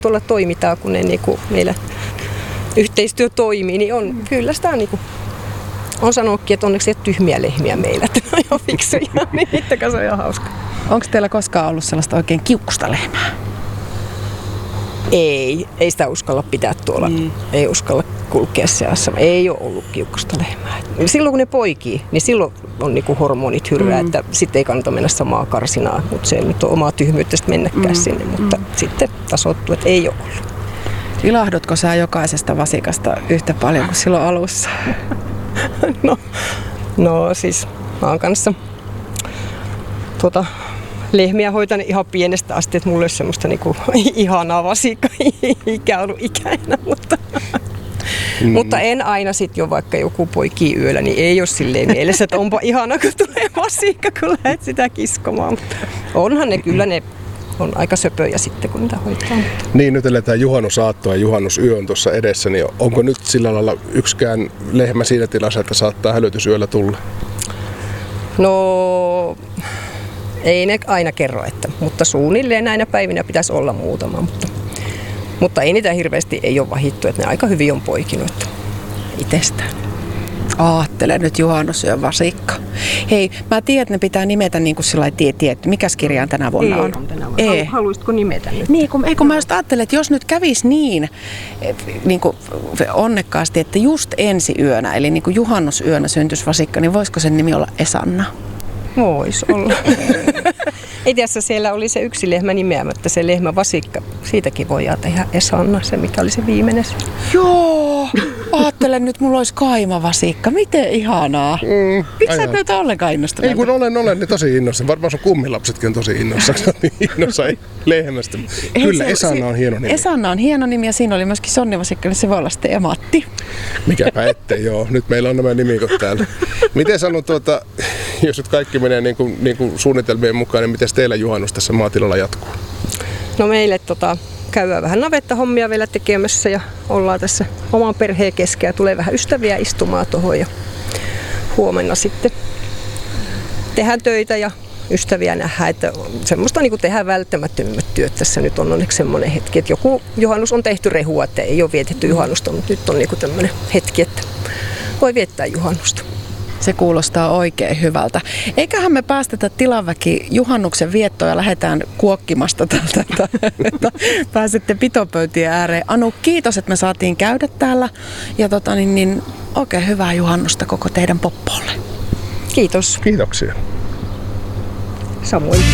tuolla toimitaan, kun ne niinku meillä yhteistyö toimii, niin on kyllä sitä niinku on sanonutkin, että onneksi ei ole tyhmiä lehmiä meillä, että ne on ihan fiksuja, niin niiden kanssa on ihan hauska. Onko teillä koskaan ollut sellaista oikein kiukkusta lehmää? Ei sitä uskalla pitää tuolla, ei uskalla kulkea seassa. Ei ole ollut kiukkusta lehmää. Silloin kun ne poikii, niin silloin on niinku hormonit hyrrää, että sitten ei kannata mennä samaa karsinaa, mutta se nyt on omaa tyhmyyttä mennäkään sinne, mutta sitten tasoittuu, että ei ole ollut. Ilahdutko sä jokaisesta vasikasta yhtä paljon kuin silloin alussa? No siis mä oon kanssa lehmiä hoitan ihan pienestä asti, että mulla ei ole semmoista niinku ihanaa vasikka-ikää ollut ikäinen, mutta en aina sit jo vaikka joku poikii yöllä, niin ei ole silleen mielessä, että onpa ihana kun tulee vasikka, kun lähdet sitä kiskomaan. Onhan ne kyllä, ne on aika söpöjä sitten kun niitä hoitaa. Niin, nyt eletään juhannusaattoa ja juhannusyö on tuossa edessä, niin onko nyt sillä lailla yksikään lehmä siinä tilassa, että saattaa hälytysyöllä tulla? No ei ne aina kerro, mutta suunnilleen näinä päivinä pitäisi olla muutama. Mutta ei niitä hirveästi ei ole vahittu, että ne aika hyvin on poikinut itsestään. Aattele nyt juhannusyön vasikka. Hei, mä tiedän, että ne pitää nimetä niin kuin sillä lailla että mikäs kirjaan tänä vuonna on? Ei. Haluaisitko nimetä nyt? Niin, kun mä just ajattelen, että jos nyt kävisi niin kuin onnekkaasti, että just ensi yönä, eli niin kuin juhannusyönä syntyisi vasikka, niin voisiko sen nimi olla Esanna? Voisi olla. Itse asiassa siellä oli se yksi lehmä nimeämättä, se lehmä vasikka. Siitäkin voidaan tehdä Esanna, se mikä oli se viimeinen. Joo, ajattelen nyt, mulla olisi kaimavasikka. Miten ihanaa. Miksi sä et näytä ollenkaan innostuneelta? Ei kun olen niin tosi innossa. Varmaan sun kummilapsetkin on tosi innossa lehmästä. Kyllä, Esanna on hieno nimi. Esanna on hieno nimi ja siinä oli myöskin sonnivasikka, niin se voi olla sitten Ematti. Mikäpä ettei, joo. Nyt meillä on nämä nimikot täällä. Miten sanon jos nyt kaikki menee niin kuin suunnitelmien mukaan, niin miten teillä juhannus tässä maatilalla jatkuu? No meille käydään vähän navettahommia vielä tekemässä ja ollaan tässä oman perheen kesken ja tulee vähän ystäviä istumaan tuohon ja huomenna sitten tehdään töitä ja ystäviä nähdään, että semmoista niin kuin tehdään välttämättömimmät työt. Tässä nyt on onneksi semmoinen hetki, että joku juhannus on tehty rehua, että ei ole vietetty juhannusta, mutta nyt on niin kuin tämmöinen hetki, että voi viettää juhannusta. Se kuulostaa oikein hyvältä. Eiköhän me päästetä tilaväki juhannuksen viettoon ja lähdetään kuokkimasta tältä, että pääsette pitopöytien ääreen. Anu, kiitos, että me saatiin käydä täällä ja oikein hyvää juhannusta koko teidän poppolle. Kiitos. Kiitoksia. Samoin.